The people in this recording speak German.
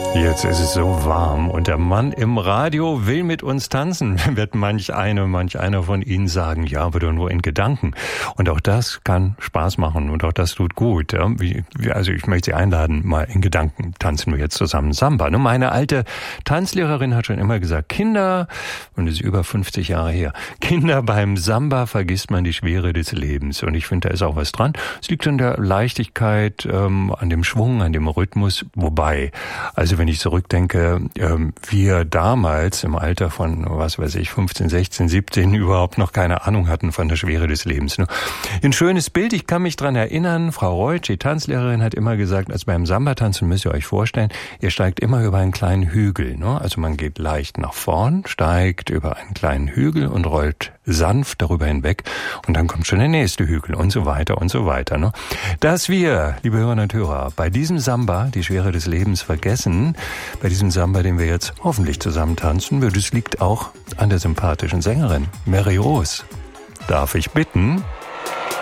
Jetzt ist es so warm und der Mann im Radio will mit uns tanzen, wird manch einer von Ihnen sagen, ja, aber doch nur in Gedanken. Und auch das kann Spaß machen und auch das tut gut. Also ich möchte Sie einladen, mal in Gedanken tanzen wir jetzt zusammen Samba. Meine alte Tanzlehrerin hat schon immer gesagt, Kinder, und das ist über 50 Jahre her, Kinder, beim Samba vergisst man die Schwere des Lebens. Und ich finde, da ist auch was dran. Es liegt an der Leichtigkeit, an dem Schwung, an dem Rhythmus, wobei, also wenn ich zurückdenke, wir damals im Alter von, 15, 16, 17 überhaupt noch keine Ahnung hatten von der Schwere des Lebens. Ein schönes Bild, ich kann mich dran erinnern, Frau Reutsch, die Tanzlehrerin, hat immer gesagt, also beim Samba-Tanzen müsst ihr euch vorstellen, ihr steigt immer über einen kleinen Hügel. Also man geht leicht nach vorn, steigt über einen kleinen Hügel und rollt sanft darüber hinweg und dann kommt schon der nächste Hügel und so weiter und so weiter. Dass wir, liebe Hörerinnen und Hörer, bei diesem Samba die Schwere des Lebens vergessen, bei diesem Samba, den wir jetzt hoffentlich zusammen tanzen, das liegt auch an der sympathischen Sängerin Mary Rose. Darf ich bitten?